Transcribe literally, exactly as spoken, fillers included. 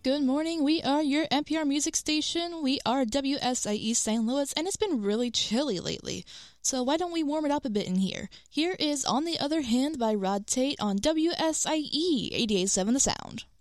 Good morning. We are your N P R music station. We are W S I E Saint Louis, and it's been really chilly lately. So why don't we warm it up a bit in here? Here is On the Other Hand by Rod Tate on W S I E eighty-eight point seven The Sound.